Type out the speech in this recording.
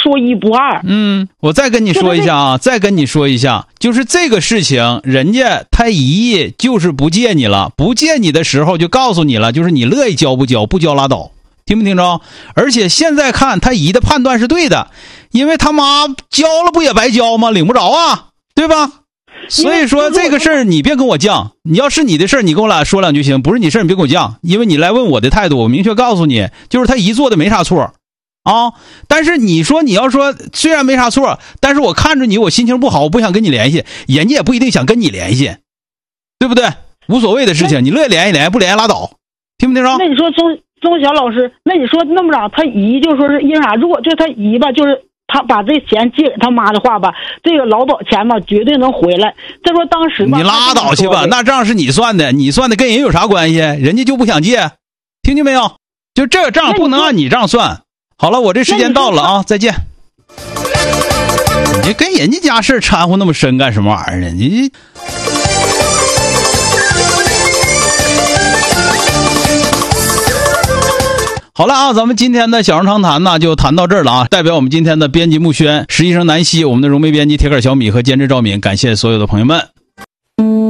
说一不二。 我再跟你说一下，就是这个事情，人家他姨就是不借你了，不借你的时候就告诉你了，就是你乐意交不交，不交拉倒，听没听着？而且现在看他姨的判断是对的，因为他妈交了不也白交吗？领不着啊，对吧？所以说这个事儿你别跟我犟，你要是你的事儿你跟我俩说两句行，不是你事儿你别跟我犟，因为你来问我的态度我明确告诉你，就是他姨做的没啥错啊。但是你说你要说虽然没啥错，但是我看着你我心情不好，我不想跟你联系，人家也不一定想跟你联系，对不对？无所谓的事情，你乐意联系联系，不联系拉倒，听没听着？ 那你说钟晓老师，那你说那么着，他姨就说是因为啥？如果就他姨吧，就是他把这钱借给他妈的话吧，这个劳保钱吧绝对能回来。再说当时吧， 你拉倒去吧，那账是你算的，你算的跟人有啥关系？人家就不想借，听见没有？就这个账不能按你账算。好了，我这时间到了啊，再见。你跟人家家事掺和那么深干什么玩意儿呢？你好了啊，咱们今天的小人长谈呢就谈到这儿了啊。代表我们今天的编辑木轩、实习生南希、我们的融媒编辑铁杆小米和监制赵敏，感谢所有的朋友们。